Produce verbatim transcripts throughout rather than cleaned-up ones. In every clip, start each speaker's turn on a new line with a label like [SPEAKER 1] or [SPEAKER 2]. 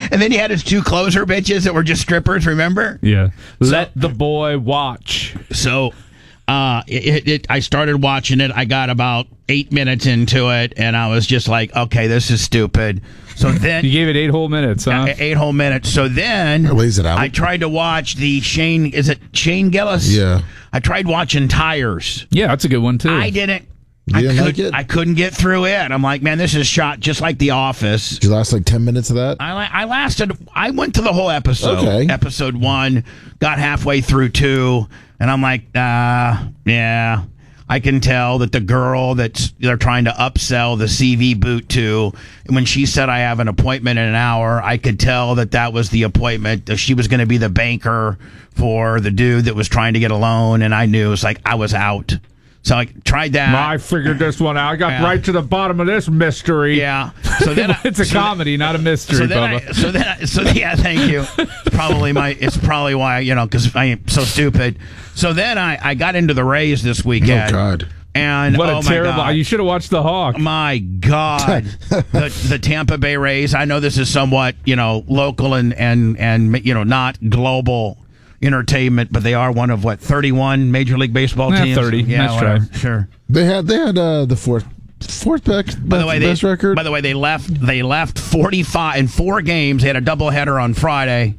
[SPEAKER 1] And then he had his two closer bitches that were just strippers, remember?
[SPEAKER 2] Yeah.
[SPEAKER 1] So-
[SPEAKER 2] Let the boy watch.
[SPEAKER 1] So uh, it, it, I started watching it. I got about eight minutes into it, and I was just like, okay, this is stupid. So then
[SPEAKER 2] You gave it eight whole minutes, huh?
[SPEAKER 1] uh, eight whole minutes. So then
[SPEAKER 3] Or lays it out.
[SPEAKER 1] I tried to watch the Shane, is it Shane Gillis?
[SPEAKER 3] Yeah.
[SPEAKER 1] I tried watching Tires.
[SPEAKER 2] Yeah, that's a good one, too.
[SPEAKER 1] I didn't.
[SPEAKER 3] You
[SPEAKER 1] I,
[SPEAKER 3] didn't
[SPEAKER 1] could,
[SPEAKER 3] like it?
[SPEAKER 1] I couldn't get through it. I'm like, man, this is shot just like The Office.
[SPEAKER 3] Did you last like ten minutes of that?
[SPEAKER 1] I, la- I lasted, I went to the whole episode.
[SPEAKER 3] Okay.
[SPEAKER 1] Episode one, got halfway through two, and I'm like, uh, yeah. I can tell that the girl that they're trying to upsell the C V boot to, when she said I have an appointment in an hour, I could tell that that was the appointment. That she was going to be the banker for the dude that was trying to get a loan, and I knew it was like I was out. So I tried that.
[SPEAKER 2] I figured this one out. I got
[SPEAKER 1] Yeah.
[SPEAKER 2] right to the bottom of this mystery.
[SPEAKER 1] Yeah. So then I,
[SPEAKER 2] It's a
[SPEAKER 1] so then-
[SPEAKER 2] comedy, not a mystery,
[SPEAKER 1] So then,
[SPEAKER 2] Bubba.
[SPEAKER 1] I, so then, I, so yeah, thank you. It's probably my. It's probably why you know because I am so stupid. So then I, I got into the Rays this weekend.
[SPEAKER 3] Oh, God.
[SPEAKER 1] And
[SPEAKER 2] What
[SPEAKER 1] oh
[SPEAKER 2] a
[SPEAKER 1] my
[SPEAKER 2] terrible.
[SPEAKER 1] God.
[SPEAKER 2] You should have watched The Hawk.
[SPEAKER 1] My God, the, the Tampa Bay Rays. I know this is somewhat, you know, local and and and you know not global entertainment, but they are one of what thirty-one Major League Baseball
[SPEAKER 2] Yeah,
[SPEAKER 1] teams.
[SPEAKER 2] thirty.
[SPEAKER 1] Yeah,
[SPEAKER 2] Nice
[SPEAKER 1] whatever.
[SPEAKER 2] try.
[SPEAKER 1] Sure.
[SPEAKER 3] They had they had uh, the fourth fourth best,
[SPEAKER 1] By the way,
[SPEAKER 3] best
[SPEAKER 1] they,
[SPEAKER 3] record.
[SPEAKER 1] By the way, they left. They left forty-five in four games. They had a doubleheader on Friday,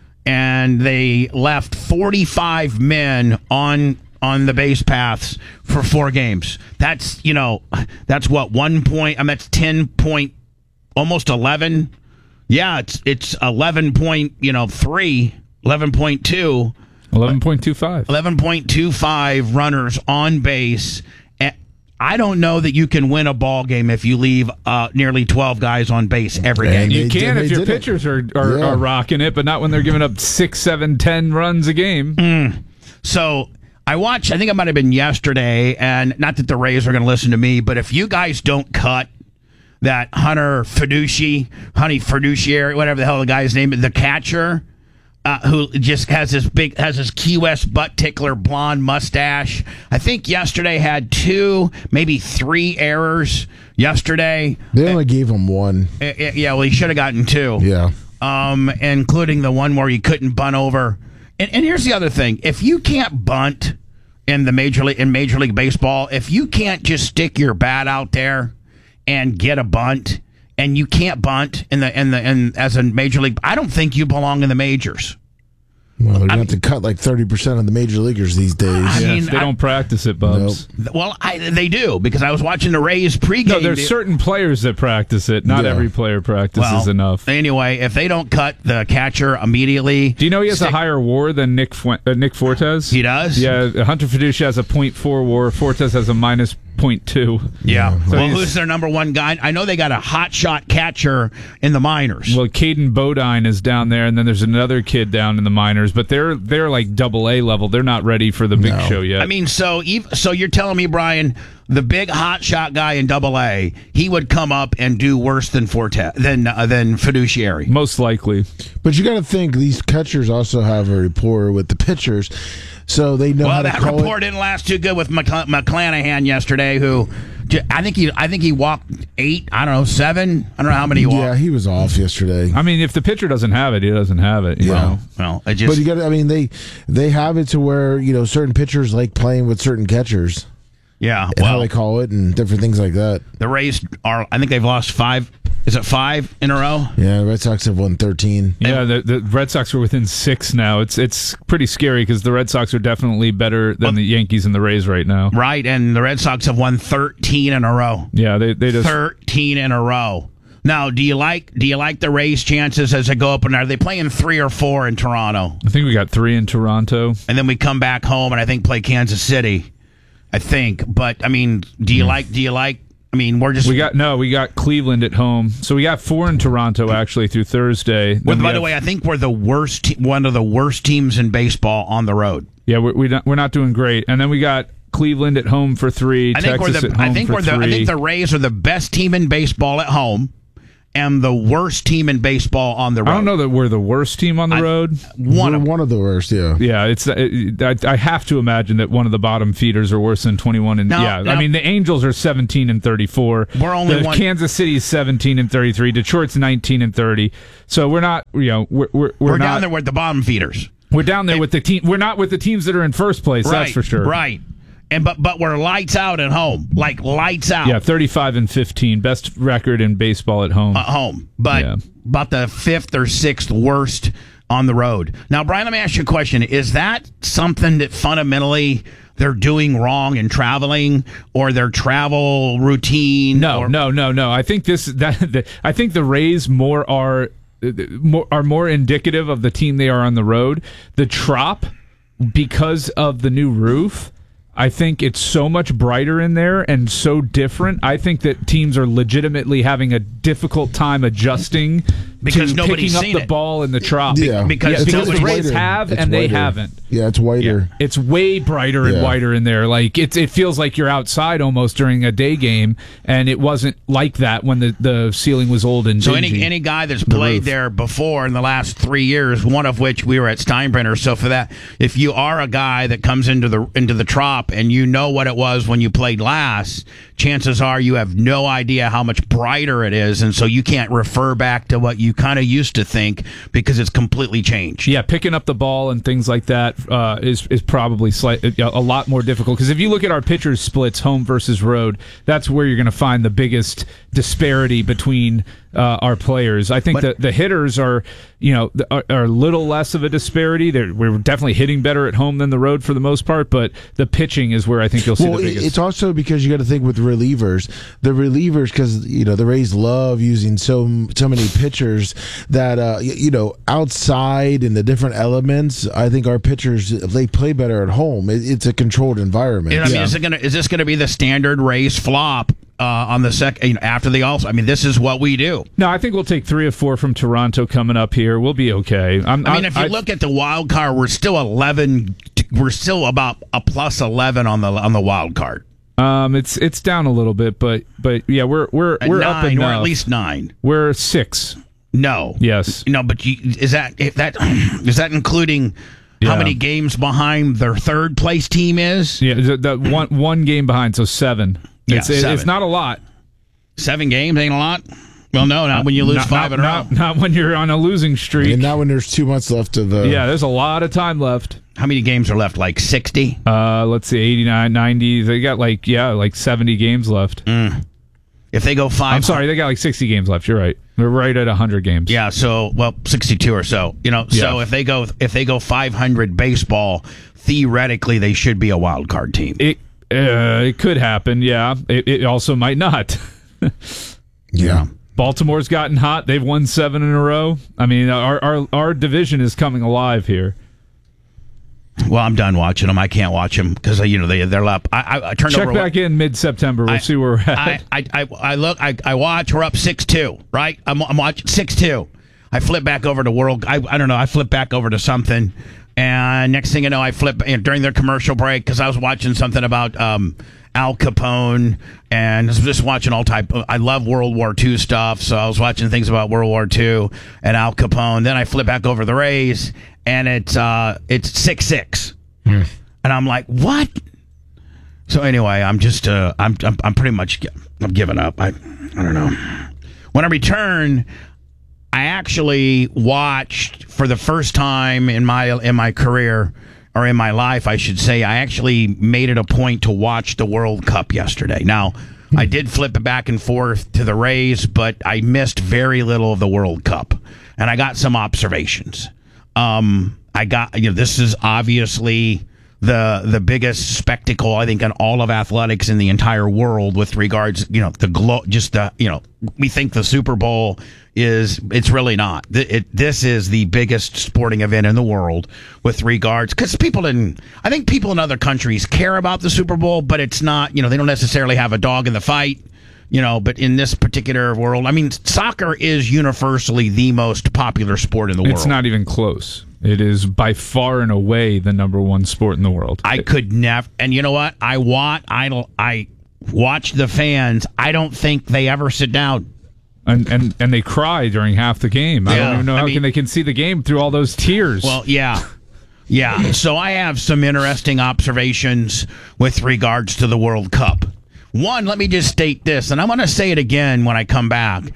[SPEAKER 1] and they left forty-five men on on the base paths for four games. That's you know, that's what one point. I mean, that's ten point, almost eleven. Yeah, it's it's eleven point. You know, three. eleven point two.
[SPEAKER 2] eleven point two five.
[SPEAKER 1] eleven point two five runners on base. And I don't know that you can win a ball game if you leave uh, nearly twelve guys on base every
[SPEAKER 3] And
[SPEAKER 1] game.
[SPEAKER 2] You
[SPEAKER 3] They
[SPEAKER 2] can
[SPEAKER 3] did-
[SPEAKER 2] if
[SPEAKER 3] they
[SPEAKER 2] your
[SPEAKER 3] did it.
[SPEAKER 2] pitchers are, are,
[SPEAKER 3] Yeah.
[SPEAKER 2] are rocking it, but not when they're giving up six, seven, ten runs a game.
[SPEAKER 1] So I watched, I think it might have been yesterday, and not that the Rays are going to listen to me, but if you guys don't cut that Hunter Fiduci, Honey Fiduciary, whatever the hell the guy's name is, the catcher, uh, who just has this big, has this Key West butt tickler blonde mustache. I think yesterday had two, maybe three errors yesterday.
[SPEAKER 3] they only gave him one.
[SPEAKER 1] Uh, uh, Yeah, well, he should have gotten two.
[SPEAKER 3] Yeah.
[SPEAKER 1] Um, including the one where he couldn't bunt over. And, and here's the other thing: if you can't bunt in the major league in Major League Baseball, if you can't just stick your bat out there and get a bunt, and you can't bunt in the in the in as a major league, I don't think you belong in the majors.
[SPEAKER 3] Well, they're going to have to cut like thirty percent of the major leaguers these days.
[SPEAKER 1] I
[SPEAKER 2] Yeah,
[SPEAKER 1] mean,
[SPEAKER 2] they
[SPEAKER 1] I-
[SPEAKER 2] don't practice it, Bubs.
[SPEAKER 1] Well, I, they do because I was watching the Rays pregame.
[SPEAKER 2] No, there's certain players that practice it. Not
[SPEAKER 3] Yeah.
[SPEAKER 2] every player practices
[SPEAKER 1] well,
[SPEAKER 2] enough.
[SPEAKER 1] Anyway, if they don't cut the catcher immediately,
[SPEAKER 2] Do you know he has
[SPEAKER 1] stick-
[SPEAKER 2] a higher WAR than Nick Fu- uh, Nick Fortes?
[SPEAKER 1] He does?
[SPEAKER 2] Yeah, Hunter Fiducia has a point four WAR. Fortes has a minus point two.
[SPEAKER 1] Yeah.
[SPEAKER 2] So
[SPEAKER 1] well,
[SPEAKER 2] he's-
[SPEAKER 1] who's their number one guy? I know they got a hot shot catcher in the minors.
[SPEAKER 2] Well, Caden Bodine is down there, and then there's another kid down in the minors, but they're they're like double A level. They're not ready for the big
[SPEAKER 3] No.
[SPEAKER 2] show yet.
[SPEAKER 1] I mean, so ev- so you're telling me, Brian, the big hot shot guy in Double A, he would come up and do worse than Forte than uh, than Fiduciary.
[SPEAKER 2] most likely.
[SPEAKER 3] But you got to think these catchers also have a rapport with the pitchers, so they know how
[SPEAKER 1] Well,
[SPEAKER 3] to
[SPEAKER 1] that
[SPEAKER 3] call
[SPEAKER 1] report
[SPEAKER 3] it.
[SPEAKER 1] didn't last too good with McCl- McClanahan yesterday, who j- I think he I think he walked eight. I don't know seven. I don't know how many he walked.
[SPEAKER 3] Yeah, he was off yesterday.
[SPEAKER 2] I mean, if the pitcher doesn't have it, he doesn't have it. You
[SPEAKER 3] Yeah.
[SPEAKER 2] know?
[SPEAKER 1] Well, I just
[SPEAKER 3] But you got to, I mean, they they have it to where, you know, certain pitchers like playing with certain catchers
[SPEAKER 1] yeah.
[SPEAKER 3] and how
[SPEAKER 1] Well,
[SPEAKER 3] they call it and different things like that.
[SPEAKER 1] the Rays are. I think they've lost five. Is it five in a row?
[SPEAKER 3] Yeah, Red Sox have won thirteen.
[SPEAKER 2] Yeah, the, the Red Sox are within six now. It's it's pretty scary because the Red Sox are definitely better than
[SPEAKER 1] Well-
[SPEAKER 2] the Yankees and the Rays right now.
[SPEAKER 1] Right, and the Red Sox have won thirteen in a row.
[SPEAKER 2] Yeah, they they just
[SPEAKER 1] thirteen in a row. Now, do you like do you like the Rays' chances as they go up? And are they playing three or four in Toronto?
[SPEAKER 2] I think we got three in Toronto.
[SPEAKER 1] And then we come back home and I think play Kansas City. I think, but I mean, do you like? Do you like? I mean, we're just
[SPEAKER 2] We got no, we got Cleveland at home, so we got four in Toronto actually through Thursday.
[SPEAKER 1] Well,
[SPEAKER 2] Then we
[SPEAKER 1] by the
[SPEAKER 2] have-
[SPEAKER 1] way, I think we're the worst, te- one of the worst teams in baseball on the road.
[SPEAKER 2] yeah, we're we not, we're not doing great. And then we got Cleveland at home for three.
[SPEAKER 1] I think
[SPEAKER 2] Texas
[SPEAKER 1] we're the.
[SPEAKER 2] at home
[SPEAKER 1] I think
[SPEAKER 2] for
[SPEAKER 1] we're the.
[SPEAKER 2] three.
[SPEAKER 1] I think the Rays are the best team in baseball at home, am the worst team in baseball on the road.
[SPEAKER 2] I don't know that we're the worst team on the
[SPEAKER 1] I,
[SPEAKER 2] road.
[SPEAKER 1] One
[SPEAKER 3] We're
[SPEAKER 1] of
[SPEAKER 3] one of the worst, yeah.
[SPEAKER 2] Yeah, it's. It, I, I have to imagine that one of the bottom feeders are worse than twenty-one and
[SPEAKER 1] No,
[SPEAKER 2] yeah.
[SPEAKER 1] no.
[SPEAKER 2] I mean, the Angels are seventeen and thirty-four.
[SPEAKER 1] We're only
[SPEAKER 2] the
[SPEAKER 1] one-
[SPEAKER 2] Kansas City's seventeen and thirty-three. Detroit's nineteen and thirty. So we're not. You know, we're we're, we're,
[SPEAKER 1] we're
[SPEAKER 2] not,
[SPEAKER 1] down there with the bottom feeders.
[SPEAKER 2] We're down there with the team. We're not with the teams that are in first place.
[SPEAKER 1] Right,
[SPEAKER 2] That's for sure.
[SPEAKER 1] Right. And but but we're lights out at home, like lights out.
[SPEAKER 2] Yeah, thirty-five and fifteen, best record in baseball at home.
[SPEAKER 1] At home, but
[SPEAKER 2] Yeah.
[SPEAKER 1] about the fifth or sixth worst on the road. Now, Brian, let me ask you a question: is that something that fundamentally they're doing wrong in traveling, or their travel routine?
[SPEAKER 2] No,
[SPEAKER 1] or,
[SPEAKER 2] no, no, no. I think this that the, I think the Rays more are more are more indicative of the team they are on the road. The Trop, because of the new roof, I think it's so much brighter in there and so different. I think that teams are legitimately having a difficult time adjusting
[SPEAKER 1] Because
[SPEAKER 2] to
[SPEAKER 1] nobody's
[SPEAKER 2] picking up
[SPEAKER 1] seen
[SPEAKER 2] the
[SPEAKER 1] it.
[SPEAKER 2] ball in the Trop.
[SPEAKER 3] Yeah,
[SPEAKER 1] because
[SPEAKER 2] Yeah,
[SPEAKER 1] it's
[SPEAKER 2] because the
[SPEAKER 1] nobody's-
[SPEAKER 2] Rays have
[SPEAKER 3] It's
[SPEAKER 2] and they
[SPEAKER 3] whiter.
[SPEAKER 2] haven't.
[SPEAKER 3] Yeah, it's whiter.
[SPEAKER 2] It's way brighter and
[SPEAKER 3] Yeah.
[SPEAKER 2] whiter in there. Like it's it feels like you're outside almost during a day game, and it wasn't like that when the, the ceiling was old and
[SPEAKER 1] So
[SPEAKER 2] dingy.
[SPEAKER 1] any any guy that's played
[SPEAKER 2] roof.
[SPEAKER 1] there before in the last three years, one of which we were at Steinbrenner. So for that, if you are a guy that comes into the into the Trop and you know what it was when you played last, chances are you have no idea how much brighter it is, and so you can't refer back to what you kind of used to think because it's completely changed.
[SPEAKER 2] Yeah, picking up the ball and things like that uh, is is probably slight, a lot more difficult because if you look at our pitchers splits, home versus road, that's where you're going to find the biggest disparity between uh, our players. I think
[SPEAKER 1] But-
[SPEAKER 2] the the hitters are, you know, are, are a little less of a disparity. They're, we're definitely hitting better at home than the road for the most part, but the pitching is where I think you'll see
[SPEAKER 3] Well,
[SPEAKER 2] the
[SPEAKER 3] it-
[SPEAKER 2] biggest.
[SPEAKER 3] it's also because you got to think with relievers. The relievers, because you know the Rays love using so so many pitchers that uh, y- you know outside in the different elements. I think our pitchers they play better at home. It, it's a controlled environment.
[SPEAKER 1] And I mean,
[SPEAKER 3] Yeah.
[SPEAKER 1] is it gonna is this gonna be the standard race flop uh, on the second you know, after the all? I mean, this is what we do.
[SPEAKER 2] no, I think we'll take three or four from Toronto coming up here. We'll be okay. I'm,
[SPEAKER 1] I mean, if you
[SPEAKER 2] I-
[SPEAKER 1] look at the wild card, we're still eleven. We're still about a plus eleven on the on the wild card.
[SPEAKER 2] Um, it's it's down a little bit, but but yeah, we're we're
[SPEAKER 1] At
[SPEAKER 2] we're
[SPEAKER 1] nine,
[SPEAKER 2] up
[SPEAKER 1] or
[SPEAKER 2] enough.
[SPEAKER 1] at least nine.
[SPEAKER 2] We're six.
[SPEAKER 1] No.
[SPEAKER 2] Yes.
[SPEAKER 1] No, but you, is that if that is that including how
[SPEAKER 2] Yeah.
[SPEAKER 1] many games behind their third place team is?
[SPEAKER 2] Yeah, the, the one one game behind, so seven.
[SPEAKER 1] Yeah,
[SPEAKER 2] It's it-
[SPEAKER 1] seven.
[SPEAKER 2] it's not a lot.
[SPEAKER 1] Seven games ain't a lot. Well, no, not when you lose
[SPEAKER 2] Not-
[SPEAKER 1] five
[SPEAKER 2] not,
[SPEAKER 1] in a row.
[SPEAKER 2] not, not when you're on a losing streak.
[SPEAKER 3] and now when there's two months left of the
[SPEAKER 2] Yeah, there's a lot of time left.
[SPEAKER 1] How many games are left? Like sixty.
[SPEAKER 2] Uh, let's see, eighty-nine, ninety. They got like yeah, like seventy games left.
[SPEAKER 1] If they go five,
[SPEAKER 2] I'm sorry, they got like sixty games left. You're right. They're right at one hundred games.
[SPEAKER 1] Yeah, so well, sixty-two or so. You know, so
[SPEAKER 2] Yeah.
[SPEAKER 1] if they go if they go five hundred baseball, theoretically they should be a wild card team.
[SPEAKER 2] It uh, it could happen. Yeah. It, it also might not.
[SPEAKER 3] yeah.
[SPEAKER 2] Baltimore's gotten hot. They've won seven in a row. I mean, our our our division is coming alive here.
[SPEAKER 1] Well, I'm done watching them. I can't watch them because you know they they're up. I I, I turned
[SPEAKER 2] Check
[SPEAKER 1] over.
[SPEAKER 2] back in mid-September. We'll
[SPEAKER 1] I-
[SPEAKER 2] see where we're at.
[SPEAKER 1] I, I, I, I look. I, I watch. We're up six two. Right. I'm I'm watching six two. I flip back over to World. I I don't know. I flip back over to something, and next thing you know, I flip you know, during their commercial break because I was watching something about um, Al Capone and I was just watching all type. I love World War Two stuff, so I was watching things about World War Two and Al Capone. Then I flip back over to the Rays, and it's uh it's six six, and I'm like, what? So anyway, I'm just uh, I'm, I'm I'm pretty much gi- I'm giving up. I I don't know. When I return, I actually watched for the first time in my in my career or in my life, I should say. I actually made it a point to watch the World Cup yesterday. Now, I did flip it back and forth to the Rays, but I missed very little of the World Cup, and I got some observations. Um, I got you know this is obviously the the biggest spectacle I think in all of athletics in the entire world with regards you know the glo- just the you know we think the Super Bowl is it's really not Th- it, this is the biggest sporting event in the world with regards because people didn't I think people in other countries care about the Super Bowl but it's not you know they don't necessarily have a dog in the fight. You know, but in this particular world, I mean, soccer is universally the most popular sport in the world.
[SPEAKER 2] It's not even close. It is by far and away the number one sport in the world.
[SPEAKER 1] I could never, and you know what? I want, I, I watch the fans. I don't think they ever sit down.
[SPEAKER 2] And, and and they cry during half the game. I
[SPEAKER 1] Yeah,
[SPEAKER 2] don't even know
[SPEAKER 1] I
[SPEAKER 2] how
[SPEAKER 1] mean-
[SPEAKER 2] can they can see the game through all those tears.
[SPEAKER 1] Well, yeah. Yeah. So I have some interesting observations with regards to the World Cup. One, let me just state this, and I'm going to say it again when I come back.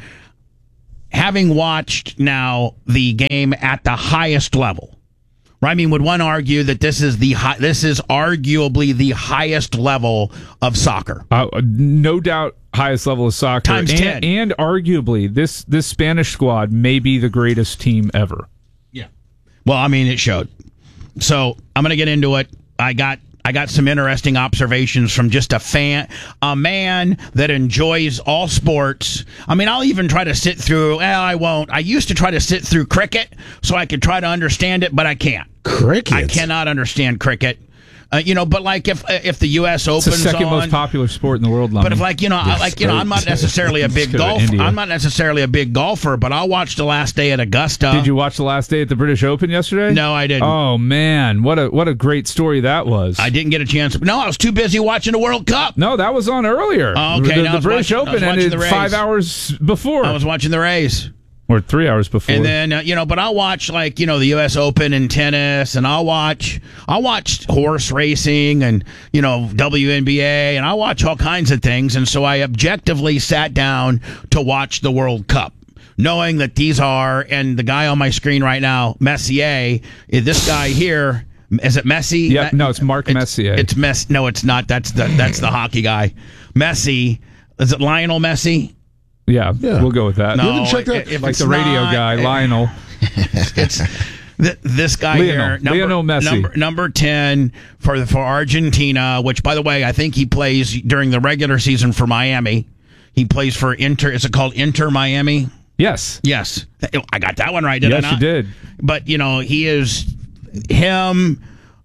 [SPEAKER 1] Having watched now the game at the highest level, right? I mean, would one argue that this is the high, this is arguably the highest level of soccer?
[SPEAKER 2] Uh, no doubt, highest level of soccer.
[SPEAKER 1] Times
[SPEAKER 2] and,
[SPEAKER 1] ten.
[SPEAKER 2] and arguably, this this Spanish squad may be the greatest team ever.
[SPEAKER 1] Yeah. Well, I mean, it showed. So I'm going to get into it. I got I got some interesting observations from just a fan, a man that enjoys all sports. I mean, I'll even try to sit through. Well, I won't. I used to try to sit through cricket so I could try to understand it, but I can't.
[SPEAKER 3] Cricket.
[SPEAKER 1] I cannot understand cricket. Uh, you know, but like if if the U S
[SPEAKER 2] It's
[SPEAKER 1] Opens
[SPEAKER 2] the second
[SPEAKER 1] on,
[SPEAKER 2] most popular sport in the world.
[SPEAKER 1] but if like you know, I, like you know, I'm not necessarily a big
[SPEAKER 2] Let's go to
[SPEAKER 1] golf.
[SPEAKER 2] India.
[SPEAKER 1] I'm not necessarily a big golfer, but I'll watch the last day at Augusta.
[SPEAKER 2] Did you watch the last day at the British Open yesterday?
[SPEAKER 1] No, I didn't.
[SPEAKER 2] Oh man, what a what a great story that was.
[SPEAKER 1] I didn't get a chance. No, I was too busy watching the World Cup.
[SPEAKER 2] No, that was on earlier.
[SPEAKER 1] Oh, okay,
[SPEAKER 2] the,
[SPEAKER 1] now I
[SPEAKER 2] the
[SPEAKER 1] was
[SPEAKER 2] British
[SPEAKER 1] watching- I was
[SPEAKER 2] Open
[SPEAKER 1] watching
[SPEAKER 2] ended
[SPEAKER 1] the Rays.
[SPEAKER 2] five hours before,
[SPEAKER 1] I was watching the Rays.
[SPEAKER 2] or three hours before.
[SPEAKER 1] And then uh, you know, but I'll watch like you know the U S Open in tennis, and I'll watch I'll watch horse racing and you know W N B A, and I'll watch all kinds of things. And so I objectively sat down to watch the World Cup, knowing that these are, and the guy on my screen right now, Messier, is this guy here. Is it Messi?
[SPEAKER 2] Yep, no, it's Mark Messier.
[SPEAKER 1] It's Messi. No, it's not. That's the that's the hockey guy. Messi. Is it Lionel Messi?
[SPEAKER 2] yeah,
[SPEAKER 3] Yeah.
[SPEAKER 2] we'll go with that.
[SPEAKER 1] No,
[SPEAKER 3] You haven't checked
[SPEAKER 1] i-
[SPEAKER 3] that?
[SPEAKER 1] if
[SPEAKER 2] like
[SPEAKER 1] it's
[SPEAKER 2] the radio
[SPEAKER 1] not-
[SPEAKER 2] guy, Lionel.
[SPEAKER 1] It's th- this guy
[SPEAKER 2] Lionel.
[SPEAKER 1] here, number,
[SPEAKER 2] Lionel Messi.
[SPEAKER 1] number number ten for the, for Argentina. Which, by the way, I think he plays during the regular season for Miami. He plays for Inter. Is it called Inter Miami?
[SPEAKER 2] Yes,
[SPEAKER 1] Yes, I got that one right. Did I
[SPEAKER 2] yes,
[SPEAKER 1] not?
[SPEAKER 2] you did.
[SPEAKER 1] But you know, he is him,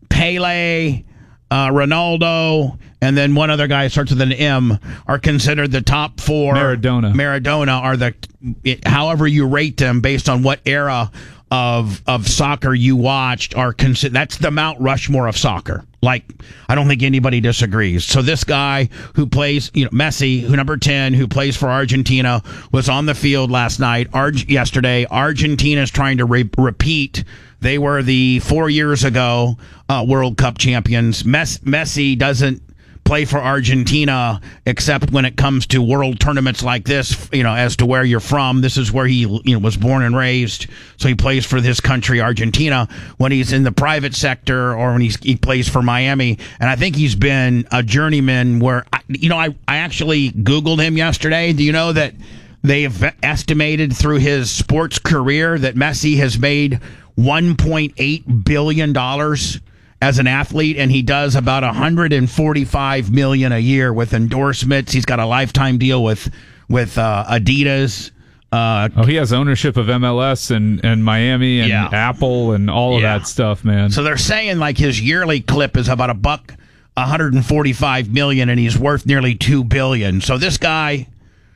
[SPEAKER 1] Pele, uh, Ronaldo, and then one other guy starts with an M are considered the top four.
[SPEAKER 2] Maradona.
[SPEAKER 1] Maradona are the, it, however you rate them based on what era of of soccer you watched are considered. That's the Mount Rushmore of soccer. Like, I don't think anybody disagrees. So this guy who plays, you know, Messi, who number ten, who plays for Argentina, was on the field last night, Arg- yesterday. Argentina's trying to re- repeat. They were the four years ago uh, World Cup champions. Mes- Messi doesn't play for Argentina except when it comes to world tournaments like this, you know, as to where you're from. This is where he, you know, was born and raised. So he plays for this country, Argentina, when he's in the private sector or when he's, he plays for Miami. And I think he's been a journeyman where, I, you know, I, I actually Googled him yesterday. Do you know that they've estimated through his sports career that Messi has made one point eight billion dollars as an athlete, and he does about one hundred forty-five million dollars a year with endorsements. He's got a lifetime deal with with uh, Adidas. Uh,
[SPEAKER 2] Oh, he has ownership of M L S and, and Miami and
[SPEAKER 1] Yeah.
[SPEAKER 2] Apple and all of
[SPEAKER 1] Yeah.
[SPEAKER 2] that stuff, man.
[SPEAKER 1] so they're saying like his yearly clip is about a buck, one hundred forty-five million, and he's worth nearly two billion. So this guy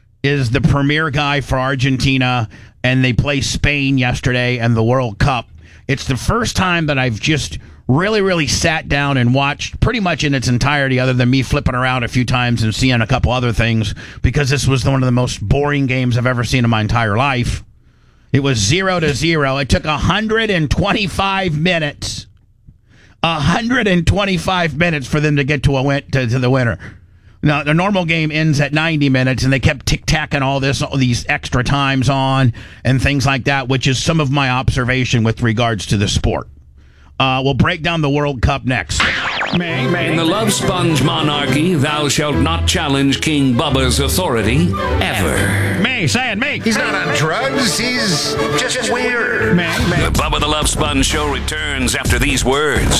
[SPEAKER 1] is the premier guy for Argentina, and they play Spain yesterday and the World Cup. It's the first time that I've just really, really sat down and watched pretty much in its entirety, other than me flipping around a few times and seeing a couple other things, because this was one of the most boring games I've ever seen in my entire life. It was zero to zero. It took one hundred twenty-five minutes. one hundred twenty-five minutes for them to get to a win- to, to the winner. Now, the normal game ends at ninety minutes, and they kept tic-tacking all this, all these extra times on and things like that, which is some of my observation with regards to the sport. Uh, we'll break down the World Cup next.
[SPEAKER 4] In the Love Sponge monarchy, thou shalt not challenge King Bubba's authority ever.
[SPEAKER 1] Me, say it, me.
[SPEAKER 5] He's not on drugs. He's just weird.
[SPEAKER 4] The Bubba the Love Sponge show returns after these words.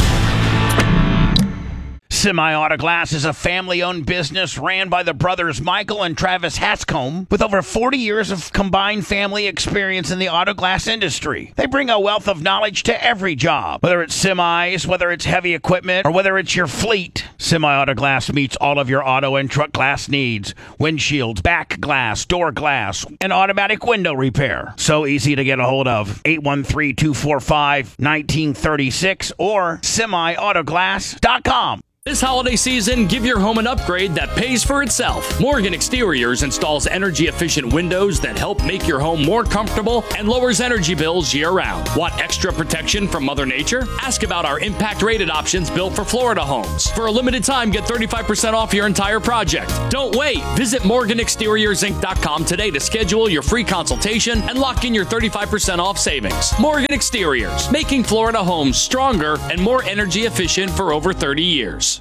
[SPEAKER 1] Semi-Auto Glass is a family-owned business ran by the brothers Michael and Travis Hanscombe with over forty years of combined family experience in the auto glass industry. They bring a wealth of knowledge to every job, whether it's semis, whether it's heavy equipment, or whether it's your fleet. Semi-Auto Glass meets all of your auto and truck glass needs: windshields, back glass, door glass, and automatic window repair. So easy to get a hold of. eight one three, two four five, one nine three six or semi auto glass dot com.
[SPEAKER 6] This holiday season, give your home an upgrade that pays for itself. Morgan Exteriors installs energy-efficient windows that help make your home more comfortable and lowers energy bills year-round. Want extra protection from Mother Nature? Ask about our impact-rated options built for Florida homes. For a limited time, get thirty-five percent off your entire project. Don't wait. Visit Morgan Exteriors Inc dot com today to schedule your free consultation and lock in your thirty-five percent off savings. Morgan Exteriors, making Florida homes stronger and more energy efficient for over thirty years.